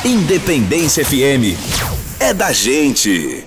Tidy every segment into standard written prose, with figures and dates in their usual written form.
Independência FM. É da gente.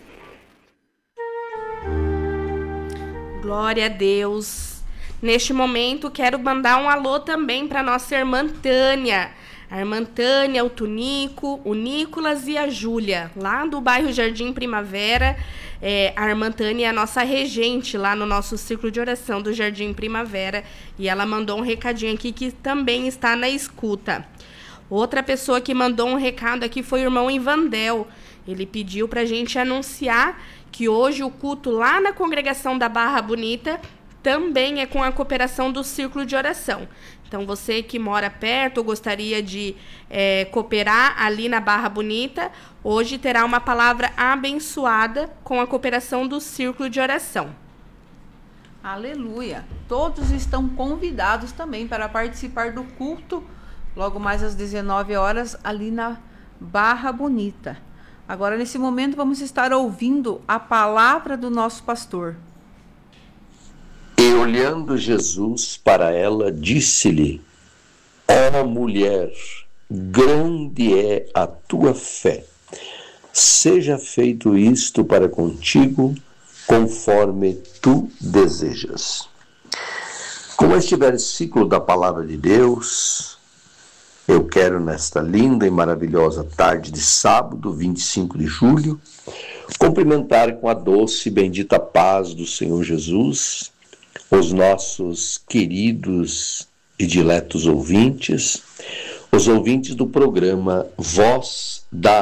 Glória a Deus. Neste momento, quero mandar um alô também para nossa irmã Tânia. A irmã Tânia, o Tunico, o Nicolas e a Júlia, lá do bairro Jardim Primavera. A irmã Tânia é a nossa regente lá no nosso círculo de oração do Jardim Primavera. E ela mandou um recadinho aqui que também está na escuta. Outra pessoa que mandou um recado aqui foi o irmão Ivandel. Ele pediu para a gente anunciar que hoje o culto lá na congregação da Barra Bonita também é com a cooperação do Círculo de Oração. Então, você que mora perto ou gostaria de cooperar ali na Barra Bonita, hoje terá uma palavra abençoada com a cooperação do Círculo de Oração. Aleluia! Todos estão convidados também para participar do culto, logo mais às 19 horas, ali na Barra Bonita. Agora, nesse momento, vamos estar ouvindo a palavra do nosso pastor. E olhando Jesus para ela, disse-lhe: ó mulher, grande é a tua fé. Seja feito isto para contigo, conforme tu desejas. Com este versículo da palavra de Deus, eu quero, nesta linda e maravilhosa tarde de sábado, 25 de julho, cumprimentar com a doce e bendita paz do Senhor Jesus os nossos queridos e diletos ouvintes, os ouvintes do programa Voz da